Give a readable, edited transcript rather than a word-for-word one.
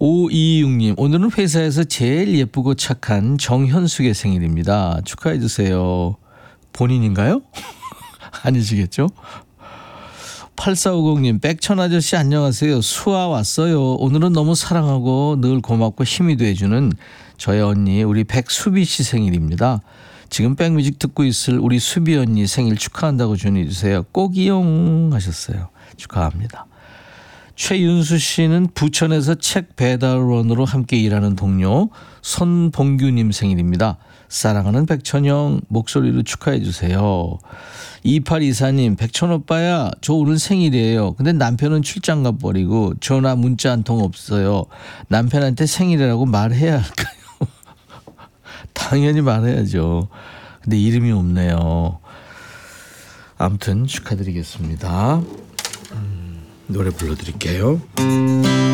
526님, 오늘은 회사에서 제일 예쁘고 착한 정현숙의 생일입니다. 축하해 주세요. 본인인가요? 아니시겠죠? 8450님, 백천 아저씨 안녕하세요. 수아 왔어요. 오늘은 너무 사랑하고 늘 고맙고 힘이 돼주는 저의 언니 우리 백수비 씨 생일입니다. 지금 백뮤직 듣고 있을 우리 수비 언니 생일 축하한다고 전해주세요. 꼭이용 하셨어요. 축하합니다. 최윤수 씨는 부천에서 책 배달원으로 함께 일하는 동료 손봉규님 생일입니다. 사랑하는 백천영 목소리로 축하해 주세요. 2824님, 백천오빠야 저 오늘 생일이에요. 근데 남편은 출장 가버리고 전화 문자 한 통 없어요. 남편한테 생일이라고 말해야 할까요? 당연히 말해야죠. 근데 이름이 없네요. 아무튼 축하드리겠습니다. 노래 불러드릴게요.